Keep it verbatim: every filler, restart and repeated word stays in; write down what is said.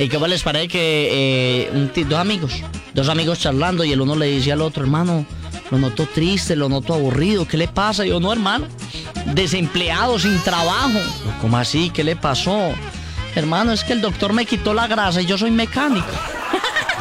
¿Y qué les parece que eh, un ti- dos amigos, dos amigos charlando y el uno le decía al otro, hermano, lo noto triste, lo noto aburrido, ¿qué le pasa? Y yo, no, hermano, desempleado, sin trabajo. ¿Cómo así? ¿Qué le pasó? Hermano, es que el doctor me quitó la grasa y yo soy mecánico.